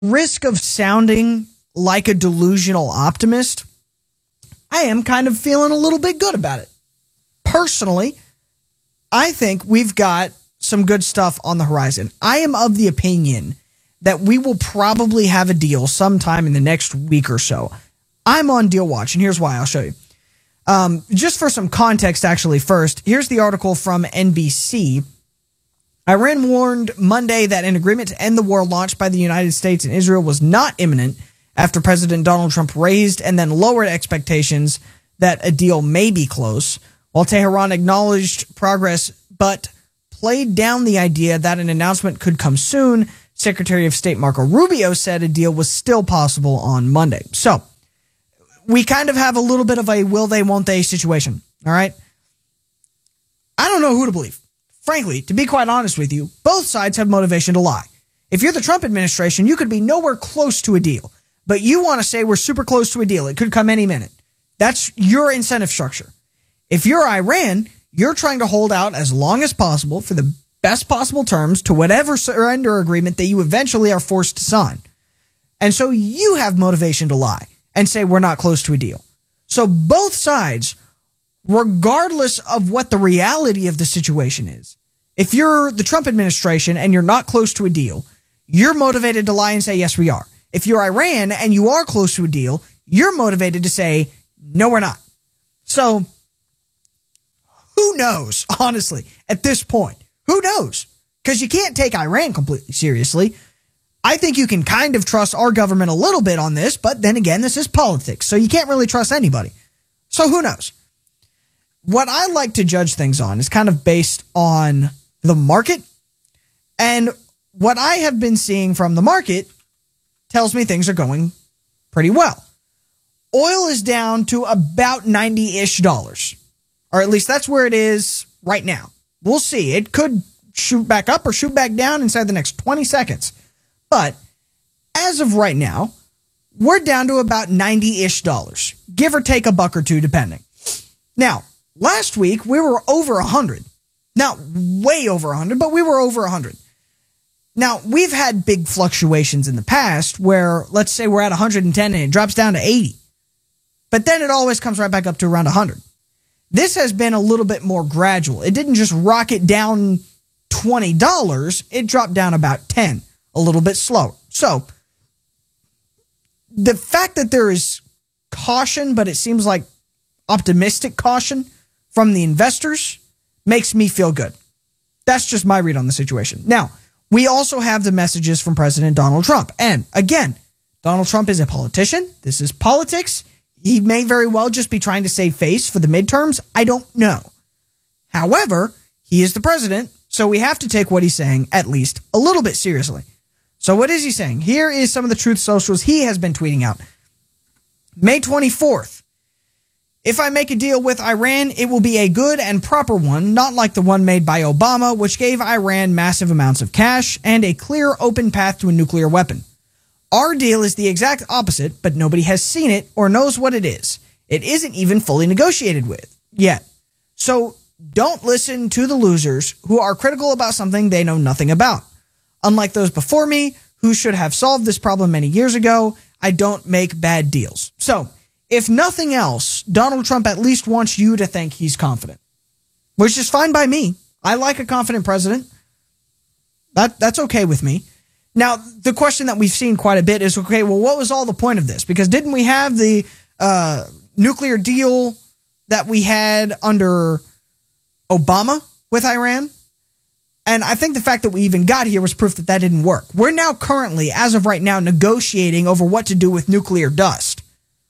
risk of sounding like a delusional optimist, I am kind of feeling a little bit good about it. Personally, I think we've got some good stuff on the horizon. I am of the opinion that we will probably have a deal sometime in the next week or so. I'm on Deal Watch, and here's why. I'll show you. Just for some context, actually, first, here's the article from NBC. Iran warned Monday that an agreement to end the war launched by the United States and Israel was not imminent after President Donald Trump raised and then lowered expectations that a deal may be close, while Tehran acknowledged progress but played down the idea that an announcement could come soon. Secretary of State Marco Rubio said a deal was still possible on Monday. So, we kind of have a little bit of a will they, won't they situation, all right? I don't know who to believe. Frankly, to be quite honest with you, both sides have motivation to lie. If you're the Trump administration, you could be nowhere close to a deal, but you want to say we're super close to a deal. It could come any minute. That's your incentive structure. If you're Iran, you're trying to hold out as long as possible for the best possible terms to whatever surrender agreement that you eventually are forced to sign. And so you have motivation to lie and say we're not close to a deal. So both sides, regardless of what the reality of the situation is, if you're the Trump administration and you're not close to a deal, you're motivated to lie and say, yes, we are. If you're Iran and you are close to a deal, you're motivated to say, no, we're not. So who knows, honestly, at this point? Who knows? Because you can't take Iran completely seriously. I think you can kind of trust our government a little bit on this, but then again, this is politics, so you can't really trust anybody. So who knows? What I like to judge things on is kind of based on the market, and what I have been seeing from the market tells me things are going pretty well. Oil is down to about $90-ish, or at least that's where it is right now. We'll see. It could shoot back up or shoot back down inside the next 20 seconds. But as of right now, we're down to about $90-ish, give or take a buck or two, depending. Now, last week, we were over 100. Not way over 100, but we were over 100. Now, we've had big fluctuations in the past where, let's say we're at 110 and it drops down to 80. But then it always comes right back up to around 100. This has been a little bit more gradual. It didn't just rocket down $20. It dropped down about 10, a little bit slower. So the fact that there is caution, but it seems like optimistic caution from the investors makes me feel good. That's just my read on the situation. Now, we also have the messages from President Donald Trump. And again, Donald Trump is a politician. This is politics. He may very well just be trying to save face for the midterms. I don't know. However, he is the president, so we have to take what he's saying at least a little bit seriously. So what is he saying? Here is some of the truth socials he has been tweeting out. May 24th. If I make a deal with Iran, it will be a good and proper one, not like the one made by Obama, which gave Iran massive amounts of cash and a clear, open path to a nuclear weapon. Our deal is the exact opposite, but nobody has seen it or knows what it is. It isn't even fully negotiated with yet. So don't listen to the losers who are critical about something they know nothing about. Unlike those before me who should have solved this problem many years ago, I don't make bad deals. So, if nothing else, Donald Trump at least wants you to think he's confident, which is fine by me. I like a confident president. That's okay with me. Now, the question that we've seen quite a bit is, okay, well, what was all the point of this? Because didn't we have the nuclear deal that we had under Obama with Iran? And I think the fact that we even got here was proof that that didn't work. We're now currently, as of right now, negotiating over what to do with nuclear dust.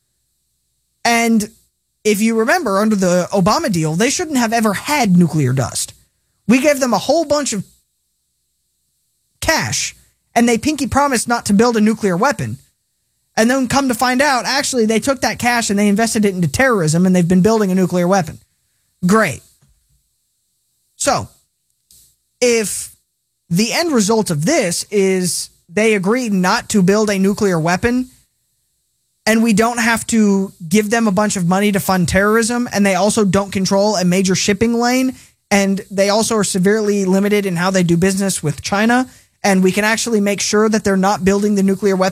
And if you remember, under the Obama deal, they shouldn't have ever had nuclear dust. We gave them a whole bunch of cash, and they pinky promised not to build a nuclear weapon. And then come to find out, actually, they took that cash and they invested it into terrorism, and they've been building a nuclear weapon. Great. So, if the end result of this is they agreed not to build a nuclear weapon, and we don't have to give them a bunch of money to fund terrorism, and they also don't control a major shipping lane, and they also are severely limited in how they do business with China, and we can actually make sure that they're not building the nuclear weapons